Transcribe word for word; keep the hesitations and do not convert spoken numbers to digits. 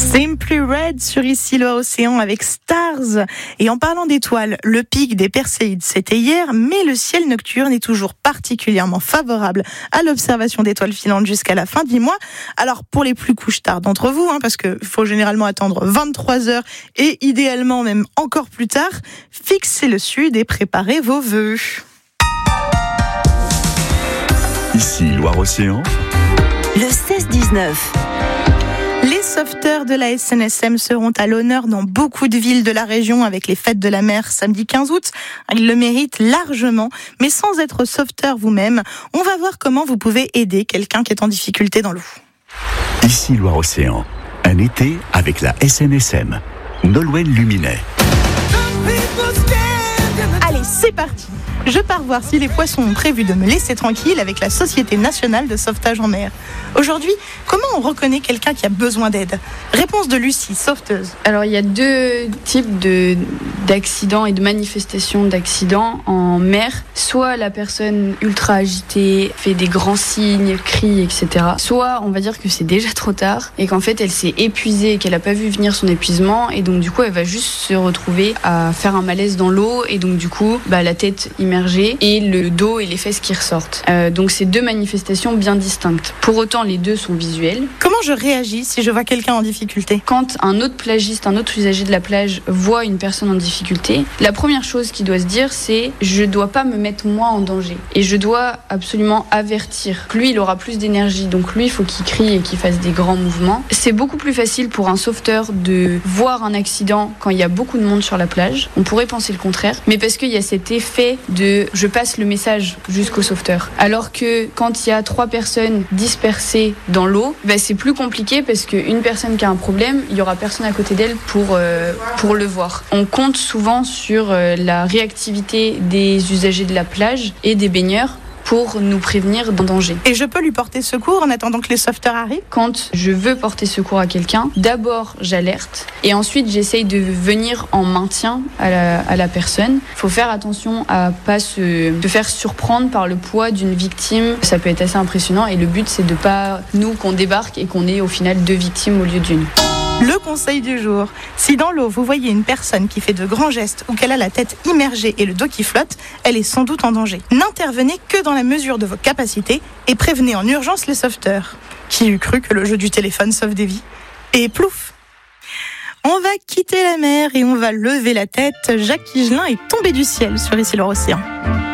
Simply Red sur Ici Loire-Océan avec Stars. Et en parlant d'étoiles, le pic des Perséides, c'était hier, mais le ciel nocturne est toujours particulièrement favorable à l'observation d'étoiles filantes jusqu'à la fin du mois. Alors, pour les plus couche-tard d'entre vous, hein, parce qu'il faut généralement attendre vingt-trois heures et idéalement même encore plus tard, fixez le sud et préparez vos vœux. Ici Loire-Océan, le seize dix-neuf. Les sauveteurs de la S N S M seront à l'honneur dans beaucoup de villes de la région avec les fêtes de la mer samedi quinze août. Ils le méritent largement, mais sans être sauveteur vous-même, on va voir comment vous pouvez aider quelqu'un qui est en difficulté dans l'eau. Ici Loire-Océan, un été avec la S N S M. Nolwenn Luminet. Allez, c'est parti. Je pars voir si les poissons ont prévu de me laisser tranquille avec la Société nationale de sauvetage en mer. Aujourd'hui, comment on reconnaît quelqu'un qui a besoin d'aide ? Réponse de Lucie, sauveteuse. Alors, il y a deux types de, d'accidents et de manifestations d'accidents en mer. Soit la personne ultra agitée fait des grands signes, crie, et cetera. Soit on va dire que c'est déjà trop tard et qu'en fait elle s'est épuisée et qu'elle n'a pas vu venir son épuisement et donc du coup elle va juste se retrouver à faire un malaise dans l'eau et donc du coup bah, la tête immergée et le dos et les fesses qui ressortent. Euh, donc c'est deux manifestations bien distinctes. Pour autant les deux sont visuels. Comment je réagis si je vois quelqu'un en difficulté ? Quand un autre plagiste, un autre usager de la plage voit une personne en difficulté, la première chose qu'il doit se dire c'est je dois pas me mettre moi en danger et je dois absolument avertir. Lui il aura plus d'énergie donc lui il faut qu'il crie et qu'il fasse des grands mouvements. C'est beaucoup plus facile pour un sauveteur de voir un accident quand il y a beaucoup de monde sur la plage. On pourrait penser le contraire, mais parce qu'il y a cet effet de je passe le message jusqu'au sauveteur. Alors que quand il y a trois personnes dispersées dans l'eau, bah c'est plus compliqué parce qu'une personne qui a un problème, il y aura personne à côté d'elle pour, euh, pour le voir. On compte souvent sur euh, la réactivité des usagers de la plage et des baigneurs pour nous prévenir d'un danger. Et je peux lui porter secours en attendant que les sauveteurs arrivent ? Quand je veux porter secours à quelqu'un, d'abord j'alerte et ensuite j'essaye de venir en maintien à la, à la personne. Il faut faire attention à pas se, se faire surprendre par le poids d'une victime. Ça peut être assez impressionnant et le but c'est de pas nous qu'on débarque et qu'on ait au final deux victimes au lieu d'une. Le conseil du jour, si dans l'eau vous voyez une personne qui fait de grands gestes ou qu'elle a la tête immergée et le dos qui flotte, elle est sans doute en danger. N'intervenez que dans la mesure de vos capacités et prévenez en urgence les sauveteurs. Qui eût cru que le jeu du téléphone sauve des vies ? Et plouf ! On va quitter la mer et on va lever la tête. Jacques Higelin est tombé du ciel sur Ici Loire-Océan.